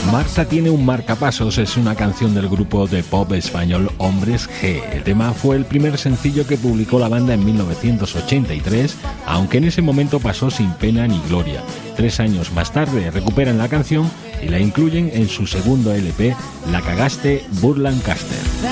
Marta tiene un marcapasos es una canción del grupo de pop español Hombres G. El tema fue el primer sencillo que publicó la banda en 1983, aunque en ese momento pasó sin pena ni gloria. 3 años más tarde recuperan la canción y la incluyen en su segundo LP, La Cagaste Burlancaster.